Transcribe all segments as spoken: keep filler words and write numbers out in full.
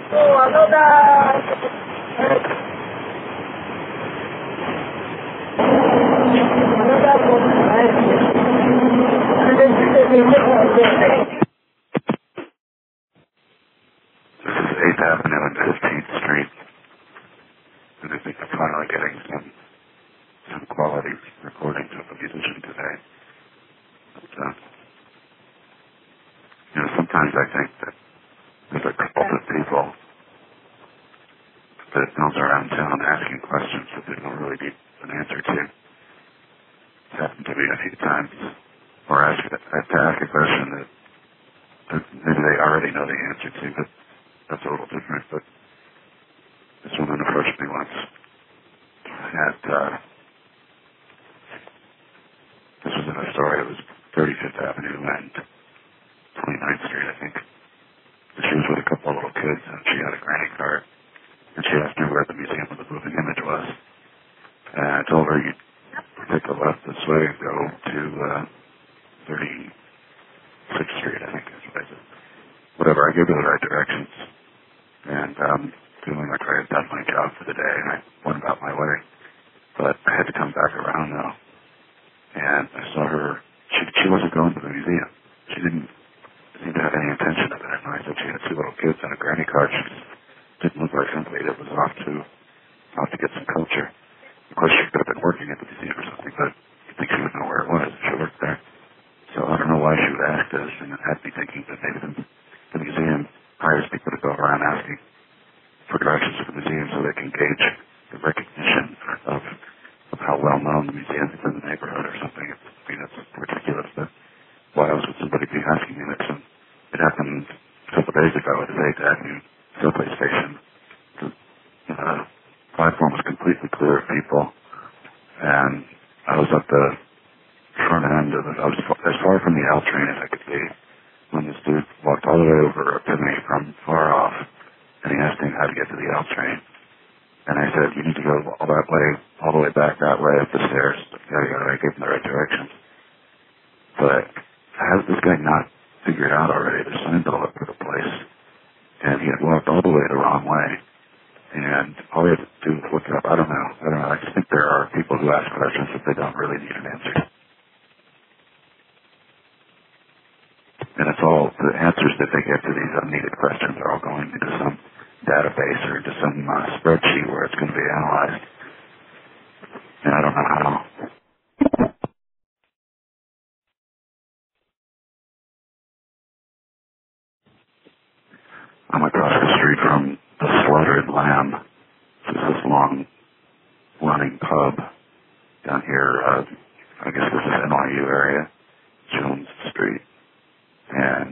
Oh, another. This is eighth Avenue and fifteenth Street, and I think I'm finally getting some some quality recordings of the musician today. But, uh, you know, sometimes I think that there's a cult of people that goes around town asking questions that they don't really need an answer to. It's happened to me a few times. Or ask, to ask a question that, that maybe they already know the answer to, but that's a little different. But this woman approached me once at, uh, this was in a story, it was thirty-fifth Avenue and twenty-ninth Street, I think. And she was with a couple of little kids, and she had a granny card. And she asked me where the Museum of the Moving Image was. And I told her, you take a left this way and go to uh, thirty-sixth Street, I think is what I said. Whatever, I gave her the right directions. And um, feeling like I had done my job for the day, and I went about my way. But I had to come back around, though. And I saw her, she, she wasn't going to the museum. She didn't seem to have any intention of it. And I said she had two little kids and a granny card. She just didn't look like somebody that was off to, off to get some culture. Of course, she could have been working at the museum or something, but I think she would know where it was if she worked there. So I don't know why she would ask this, and it had me thinking that maybe the, the museum hires people to go around asking for directions to the museum so they can gauge the recognition of, of how well known the museum is in the neighborhood or something. It's, I mean, it's ridiculous, but why else would somebody be asking me this? And it happened a couple of days ago at the eighth Avenue subway station. The uh, platform was completely clear of people, and I was at the front end of it. I was as far from the L train as I could be when this dude walked all the way over to me from far off, and he asked me how to get to the L train. And I said, you need to go all that way, all the way back that way up the stairs. Yada, yada. I gave him the right directions. But how does this guy not figure it out already? There's signs all over the place. And he had walked all the way the wrong way. And all he had to do was look it up. I don't know. I don't know. I just think there are people who ask questions that they don't really need an answer. And it's all, the answers that they get to these unneeded questions are all going into some database or into some uh, spreadsheet where it's going to be analyzed. And I don't know how. I'm across the street from the Slaughtered Lamb, which is this long-running pub down here. Uh, I guess this is N Y U area, Jones Street. And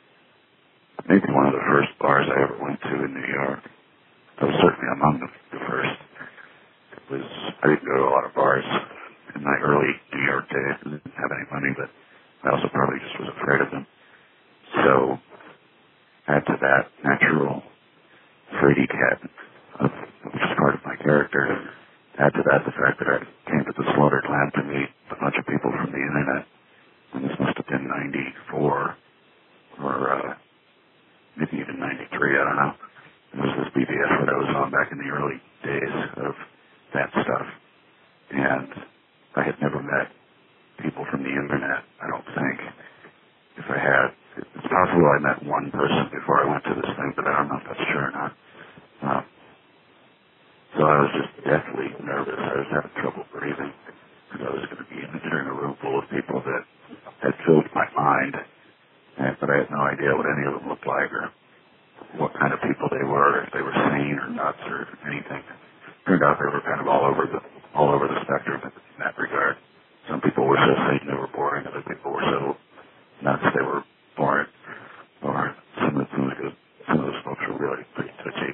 maybe one of the first bars I ever went to in New York. That was certainly among the, the first. It was, I didn't go to a lot of bars in my early New York days. I didn't have any money, but I also probably just was afraid of them. So, add to that natural fraidy cat, of, which is part of my character. Add to that the fact that I came to the Slaughtered Lamb to meet a bunch of people from the internet. And this must have been ninety-four. Or uh, maybe even ninety-three, I don't know. It was this B B S that I was on back in the early days of that stuff. And I had never met people from the internet, I don't think. If I had, it's possible I met one person before I went to this thing, but I don't know if that's true or not. Uh, so I was just deathly nervous. I was having trouble breathing because I was going to be entering a room full of people that had filled my mind. And, but I had no idea what any of them looked like or what kind of people they were, if they were sane or nuts or anything. Turned out they were kind of all over the all over the spectrum in that regard. Some people were so sane they were boring, other people were so nuts they were boring. Or some of the some of the, some of those folks were really pretty touchy.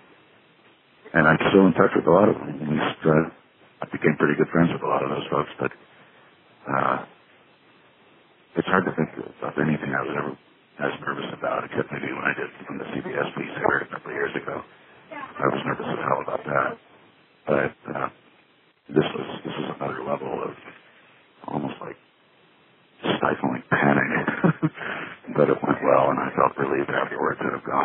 And I'm still in touch with a lot of them. At least uh, I became pretty good friends with a lot of those folks, but uh it's hard to think of anything I was ever as nervous about, except maybe when I did from the C B S piece I heard a couple of years ago. I was nervous as hell about that. But uh, this was this was another level of almost like stifling panic. But it went well, and I felt relieved afterwards that it had gone.